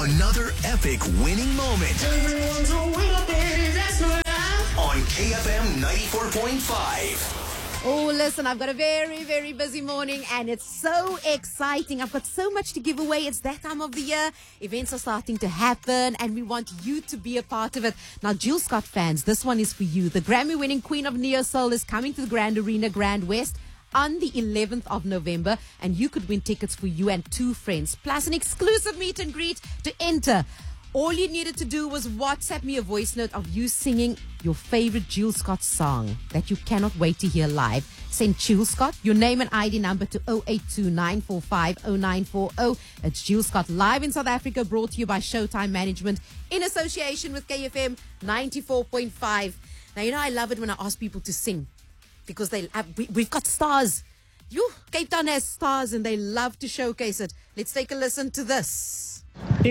Another epic winning moment on KFM 94.5. Oh, listen, I've got a very, very busy morning and it's so exciting. I've got so much to give away. It's that time of the year. Events are starting to happen and we want you to be a part of it. Now, Jill Scott fans, this one is for you. The Grammy-winning Queen of Neo Soul is coming to the Grand Arena, Grand West on the 11th of November, and you could win tickets for you and two friends, plus an exclusive meet and greet to enter. All you needed to do was WhatsApp me a voice note of you singing your favorite Jill Scott song that you cannot wait to hear live. Send Jill Scott your name and ID number to 0829450940. It's Jill Scott live in South Africa, brought to you by Showtime Management in association with KFM 94.5. Now, you know, I love it when I ask people to sing because we've got stars. Cape Town has stars and they love to showcase it. Let's take a listen to this.